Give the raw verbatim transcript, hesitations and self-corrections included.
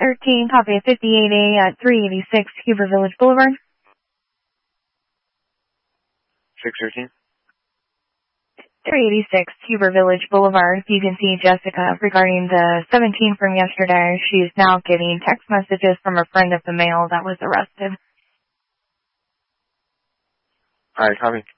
thirteen, copy fifty-eight A at three eighty-six Huber Village Boulevard. six thirteen? three eighty-six Huber Village Boulevard. You can see Jessica regarding the seventeen from yesterday. She's now getting text messages from a friend of the male that was arrested. Alright, copy.